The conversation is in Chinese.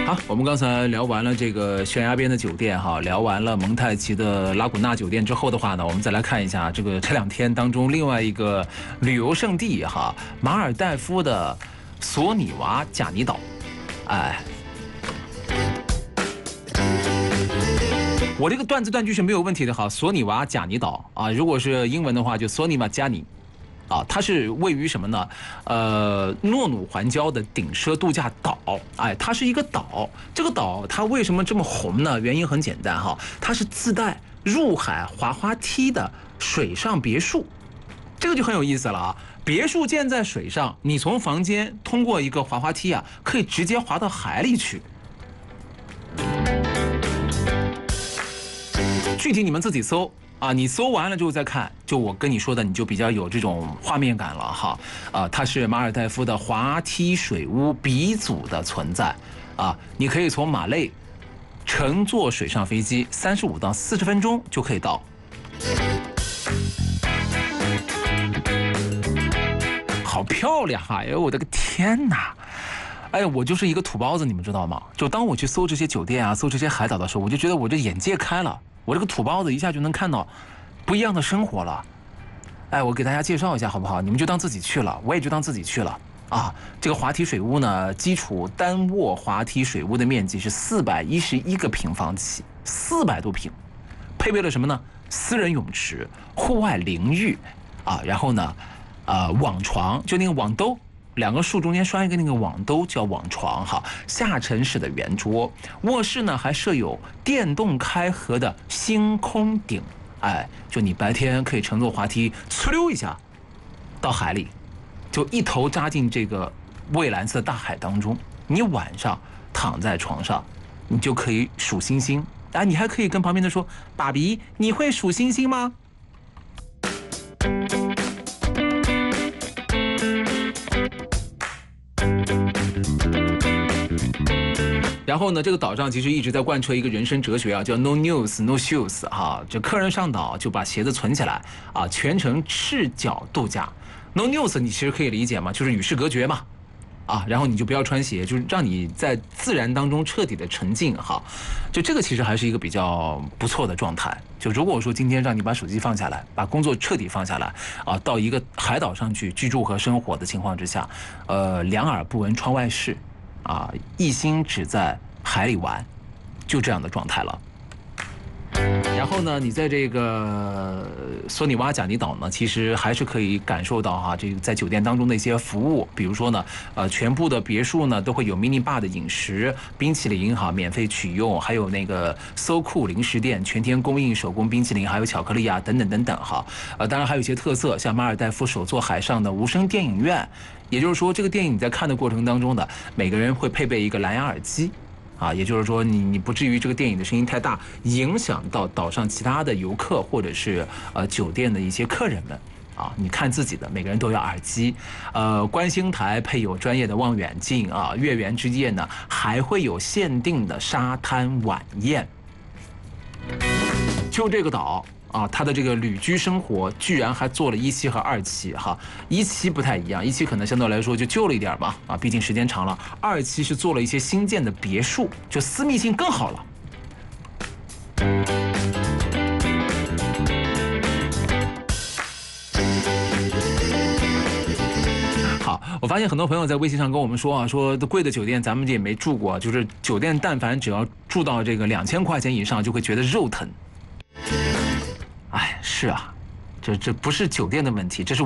好，我们刚才聊完了这个悬崖边的酒店哈，聊完了蒙太奇的拉古纳酒店之后的话呢，我们再来看一下这两天当中另外一个旅游胜地哈，马尔代夫的索尼瓦贾尼岛。哎，我这个断字断句是没有问题的哈，索尼瓦贾尼岛啊，如果是英文的话就索尼瓦加尼。啊，它是位于什么呢？诺鲁环礁的顶奢度假岛，哎，它是一个岛。这个岛它为什么这么红呢？原因很简单哈，它是自带入海滑滑梯的水上别墅，这个就很有意思了啊。别墅建在水上，你从房间通过一个滑滑梯啊，可以直接滑到海里去。具体你们自己搜。啊，你搜完了之后再看，就我跟你说的，你就比较有这种画面感了哈。它是马尔代夫的滑梯水屋鼻祖的存在。啊，你可以从马累乘坐水上飞机35到40分钟就可以到。好漂亮啊！哎呦，我的个天哪！哎，我就是一个土包子，你们知道吗？就当我去搜这些酒店啊，搜这些海岛的时候，我就觉得我这眼界开了。我这个土包子一下就能看到不一样的生活了。哎，我给大家介绍一下好不好？你们就当自己去了，我也就当自己去了啊。这个滑梯水屋呢，基础单卧滑梯水屋的面积是411个平方米，400多平，配备了什么呢？私人泳池、户外淋浴啊，然后呢，网床，就那个网兜。2个树中间拴一个那个网兜叫网床哈，下沉式的圆桌，卧室呢还设有电动开合的星空顶，哎，就你白天可以乘坐滑梯呲溜一下到海里，就一头扎进这个蔚蓝色大海当中，你晚上躺在床上，你就可以数星星，啊，你还可以跟旁边的说，爸比，你会数星星吗？然后呢，这个岛上其实一直在贯彻一个人生哲学啊，叫 No news no shoes 哈，就客人上岛就把鞋子存起来啊，全程赤脚度假。No news 你其实可以理解嘛，就是与世隔绝嘛，啊，然后你就不要穿鞋，就是让你在自然当中彻底的沉浸哈。就这个其实还是一个比较不错的状态。就如果说今天让你把手机放下来，把工作彻底放下来啊，到一个海岛上去居住和生活的情况之下，两耳不闻窗外事。啊，一心只在海里玩，就这样的状态了。然后呢，你在这个索尼瓦贾尼岛呢，其实还是可以感受到哈，这个在酒店当中的一些服务，比如说呢，全部的别墅呢都会有 mini bar 的饮食、冰淇淋哈免费取用，还有那个搜酷零食店全天供应手工冰淇淋，还有巧克力啊等等等等哈。当然还有一些特色，像马尔代夫首座海上的无声电影院，也就是说，这个电影你在看的过程当中呢，每个人会配备一个蓝牙耳机。啊，也就是说你不至于这个电影的声音太大，影响到岛上其他的游客或者是酒店的一些客人们。啊，你看自己的，每个人都要耳机。观星台配有专业的望远镜啊，月圆之夜呢还会有限定的沙滩晚宴。就这个岛。啊，它的这个旅居生活居然还做了1期和2期哈，1期不太一样，1期可能相对来说就旧了一点嘛，啊，毕竟时间长了，2期是做了一些新建的别墅，就私密性更好了。好，我发现很多朋友在微信上跟我们说啊，说贵的酒店咱们也没住过，就是酒店但凡只要住到这个2000块钱以上，就会觉得肉疼。哎，是啊，这不是酒店的问题，这是